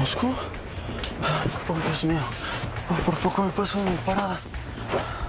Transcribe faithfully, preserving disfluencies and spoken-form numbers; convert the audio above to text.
¿Moscú? Oh, Dios mío. Oh, por poco me paso de mi parada.